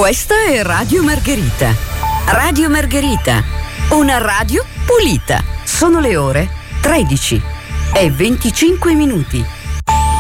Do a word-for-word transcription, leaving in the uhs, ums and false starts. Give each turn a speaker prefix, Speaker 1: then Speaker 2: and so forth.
Speaker 1: Questa è Radio Margherita. Radio Margherita, una radio pulita. Sono le ore tredici e venticinque minuti.